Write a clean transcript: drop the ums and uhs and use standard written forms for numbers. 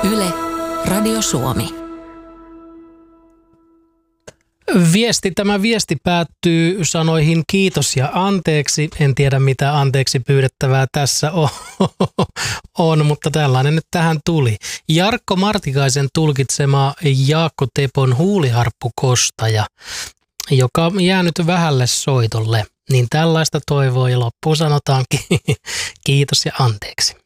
Yle, Radio Suomi. Tämä viesti päättyy sanoihin kiitos ja anteeksi. En tiedä mitä anteeksi pyydettävää tässä on, mutta tällainen nyt tähän tuli. Jarkko Martikaisen tulkitsema Jaakko Tepon huuliharppukostaja, joka jäänyt vähälle soitolle. Niin tällaista toivoa ja loppuun sanotaankin kiitos ja anteeksi.